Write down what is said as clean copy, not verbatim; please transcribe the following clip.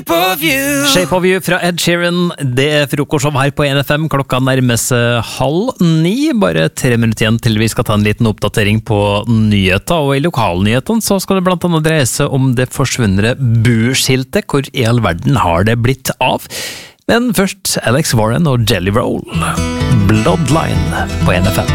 Shape of You fra Ed Sheeran. Det er frokostshow her på NFM. Klokka nærmer seg 8:30. Bare 3 minutter igjen til vi skal ta en liten oppdatering på nyheter. Og i lokalnyhetene så skal det blant annet dreie seg om det forsvunne buskiltet. Hvor i all verden har det blitt av? Men først Alex Warren og Jelly Roll. Bloodline på NFM.